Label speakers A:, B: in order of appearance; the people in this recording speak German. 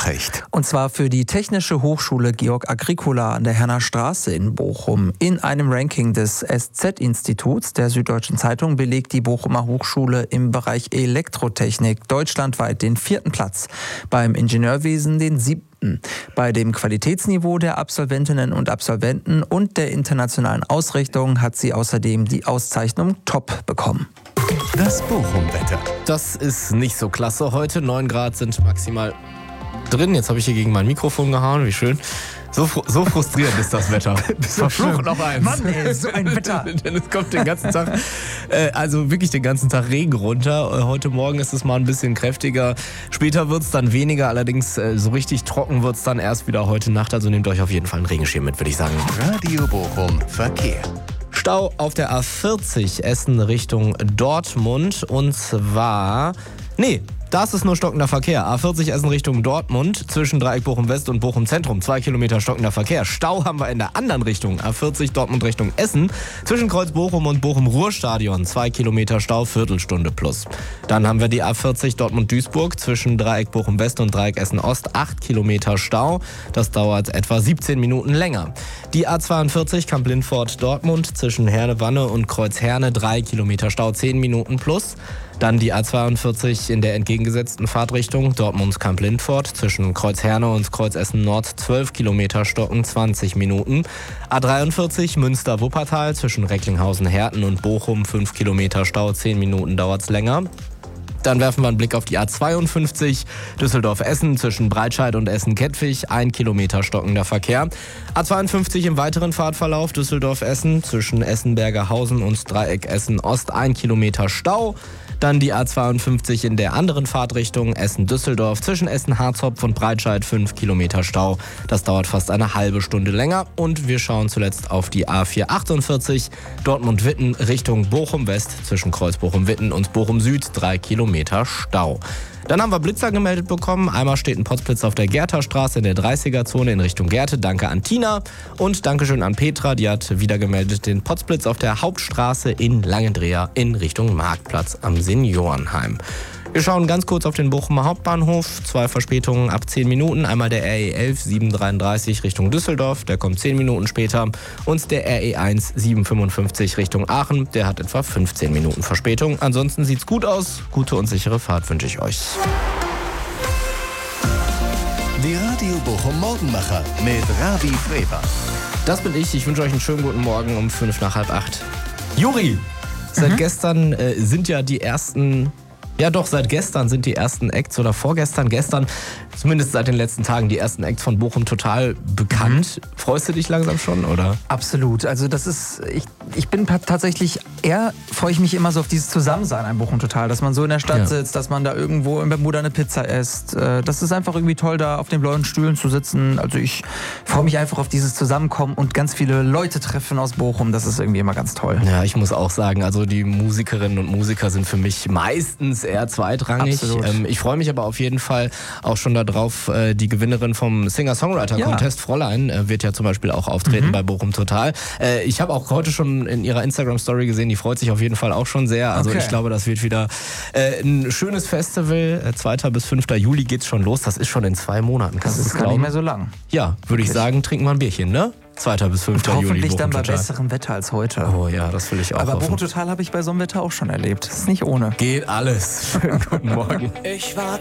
A: Nachricht.
B: Und zwar für die Technische Hochschule Georg Agricola an der Herner Straße in Bochum. In einem Ranking des SZ-Instituts der Süddeutschen Zeitung belegt die Bochumer Hochschule im Bereich Elektrotechnik deutschlandweit den 4. Platz, beim Ingenieurwesen den 7. Bei dem Qualitätsniveau der Absolventinnen und Absolventen und der internationalen Ausrichtung hat sie außerdem die Auszeichnung Top bekommen.
A: Das Bochum-Wetter.
C: Das ist nicht so klasse heute. 9 Grad sind maximal drin. Jetzt habe ich hier gegen mein Mikrofon gehauen. Wie schön. So frustrierend ist das Wetter. Verflucht noch eins.
B: Mann, ey, so ein Wetter.
C: Denn es kommt den ganzen Tag, also wirklich den ganzen Tag Regen runter. Heute Morgen ist es mal ein bisschen kräftiger. Später wird es dann weniger. Allerdings so richtig trocken wird es dann erst wieder heute Nacht. Also nehmt euch auf jeden Fall einen Regenschirm mit, würde ich sagen.
A: Radio Bochum Verkehr.
C: Stau auf der A40 Essen Richtung Dortmund und zwar... Da ist es nur stockender Verkehr. A40 Essen Richtung Dortmund zwischen Dreieck Bochum West und Bochum Zentrum. 2 Kilometer stockender Verkehr. Stau haben wir in der anderen Richtung. A40 Dortmund Richtung Essen zwischen Kreuz Bochum und Bochum Ruhrstadion. 2 Kilometer Stau, Viertelstunde plus. Dann haben wir die A40 Dortmund Duisburg zwischen Dreieck Bochum West und Dreieck Essen Ost. 8 Kilometer Stau. Das dauert etwa 17 Minuten länger. Die A42 Kamp-Lindfort Dortmund zwischen Herne-Wanne und Kreuz Herne. 3 Kilometer Stau, 10 Minuten plus. Dann die A42 in der entgegengesetzten Fahrtrichtung Dortmund-Kamp-Lindfort zwischen Kreuz Herne und Kreuz Essen Nord 12 Kilometer stocken 20 Minuten. A43 Münster-Wuppertal zwischen Recklinghausen-Herten und Bochum 5 Kilometer Stau, 10 Minuten dauert's länger. Dann werfen wir einen Blick auf die A52 Düsseldorf-Essen zwischen Breitscheid und Essen-Kettwig, 1 Kilometer stockender Verkehr. A52 im weiteren Fahrtverlauf Düsseldorf-Essen zwischen Essen-Bergerhausen und Dreieck Essen-Ost, 1 Kilometer Stau. Dann die A52 in der anderen Fahrtrichtung Essen-Düsseldorf zwischen Essen-Harzopf und Breitscheid 5 Kilometer Stau. Das dauert fast eine halbe Stunde länger. Und wir schauen zuletzt auf die A448 Dortmund-Witten Richtung Bochum-West zwischen Kreuz Bochum-Witten und Bochum-Süd 3 Kilometer Stau. Dann haben wir Blitzer gemeldet bekommen. Einmal steht ein Potzblitz auf der Gertherstraße in der 30er-Zone in Richtung Gerte. Danke an Tina und Dankeschön an Petra. Die hat wieder gemeldet den Potzblitz auf der Hauptstraße in Langendreher in Richtung Marktplatz am Seniorenheim. Wir schauen ganz kurz auf den Bochumer Hauptbahnhof. 2 Verspätungen ab 10 Minuten. Einmal der RE11 733 Richtung Düsseldorf, der kommt 10 Minuten später. Und der RE1 755 Richtung Aachen, der hat etwa 15 Minuten Verspätung. Ansonsten sieht's gut aus. Gute und sichere Fahrt wünsche ich euch.
A: Die Radio Bochum Morgenmacher mit Ravi Freber.
C: Das bin ich. Ich wünsche euch einen schönen guten Morgen um 7:55. Juri, seit gestern sind ja die ersten... Ja doch, seit gestern sind die ersten Acts oder gestern, zumindest seit den letzten Tagen, die ersten Acts von Bochum Total bekannt. Freust du dich langsam schon, oder?
B: Absolut. Also das ist, ich bin tatsächlich freue ich mich immer so auf dieses Zusammensein an Bochum Total, dass man so in der Stadt sitzt, dass man da irgendwo in Bermuda eine Pizza isst. Das ist einfach irgendwie toll, da auf den blauen Stühlen zu sitzen. Also ich freue mich einfach auf dieses Zusammenkommen und ganz viele Leute treffen aus Bochum. Das ist irgendwie immer ganz toll.
C: Ja, ich muss auch sagen, also die Musikerinnen und Musiker sind für mich meistens eher zweitrangig. Ich freue mich aber auf jeden Fall auch schon darauf, die Gewinnerin vom Singer-Songwriter-Contest, Fräulein, wird ja zum Beispiel auch auftreten bei Bochum Total. Ich habe auch heute schon in ihrer Instagram-Story gesehen, die freut sich auf jeden Fall auch schon sehr. Also ich glaube, das wird wieder ein schönes Festival. 2. bis 5. Juli geht's schon los. Das ist schon in 2 Monaten.
B: Das ist gar nicht mehr so lang.
C: Ja, würde ich sagen, trinken wir ein Bierchen, ne? 2. bis 5.
B: Und hoffentlich
C: Juli.
B: dann bei besserem Wetter als heute.
C: Oh ja, das will ich auch.
B: Aber Bochum Total habe ich bei so einem Wetter auch schon erlebt. Das ist nicht ohne.
C: Geht alles. Schönen guten Morgen.
D: Ich war